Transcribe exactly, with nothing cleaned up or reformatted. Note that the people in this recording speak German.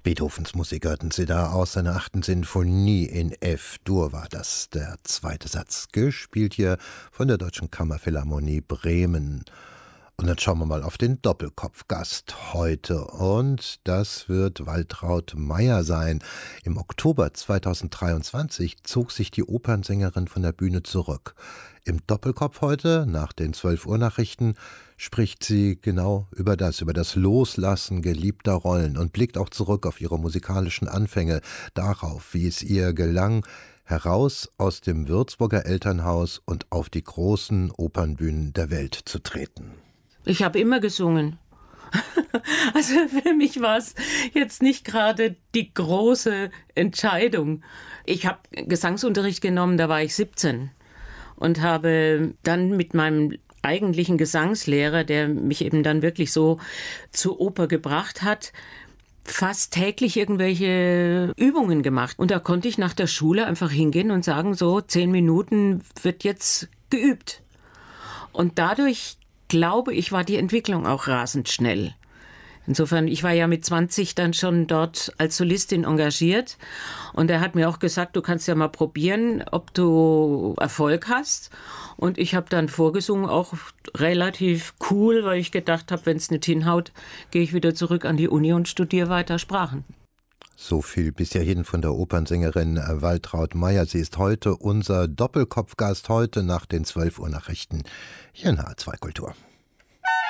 Beethovens Musik hörten Sie da aus seiner achten Sinfonie in F-Dur war das der zweite Satz, gespielt hier von der Deutschen Kammerphilharmonie Bremen. Und dann schauen wir mal auf den Doppelkopfgast heute und das wird Waltraud Mayer sein. Im Oktober zweitausenddreiundzwanzig zog sich die Opernsängerin von der Bühne zurück. Im Doppelkopf heute, nach den zwölf Uhr Nachrichten, spricht sie genau über das, über das Loslassen geliebter Rollen und blickt auch zurück auf ihre musikalischen Anfänge, darauf, wie es ihr gelang, heraus aus dem Würzburger Elternhaus und auf die großen Opernbühnen der Welt zu treten. Ich habe immer gesungen. Also für mich war es jetzt nicht gerade die große Entscheidung. Ich habe Gesangsunterricht genommen, da war ich siebzehn und habe dann mit meinem eigentlichen Gesangslehrer, der mich eben dann wirklich so zur Oper gebracht hat, fast täglich irgendwelche Übungen gemacht. Und da konnte ich nach der Schule einfach hingehen und sagen, so zehn Minuten wird jetzt geübt. Und dadurch, glaube ich, war die Entwicklung auch rasend schnell. Insofern, ich war ja mit zwanzig dann schon dort als Solistin engagiert und er hat mir auch gesagt, du kannst ja mal probieren, ob du Erfolg hast. Und ich habe dann vorgesungen, auch relativ cool, weil ich gedacht habe, wenn es nicht hinhaut, gehe ich wieder zurück an die Uni und studiere weiter Sprachen. So viel bis hierhin von der Opernsängerin Waltraud Mayer. Sie ist heute unser Doppelkopfgast, heute nach den zwölf Uhr Nachrichten hier in H zwei Kultur.